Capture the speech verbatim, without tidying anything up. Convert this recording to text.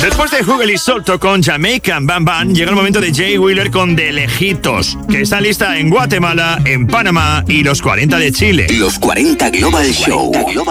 Después de Hugel y Solto con Jamaican Bam Bam, llega el momento de Jay Wheeler con De Lejitos, que está lista en Guatemala, en Panamá y los cuarenta de Chile. Los cuarenta Global Show.